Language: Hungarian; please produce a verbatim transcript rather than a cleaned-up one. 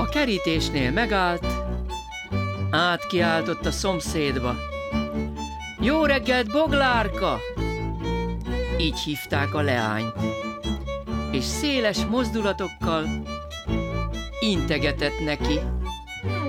kerítésnél megállt, átkiáltott a szomszédba. Jó reggelt, Boglárka! Így hívták a leányt, és széles mozdulatokkal integetett neki.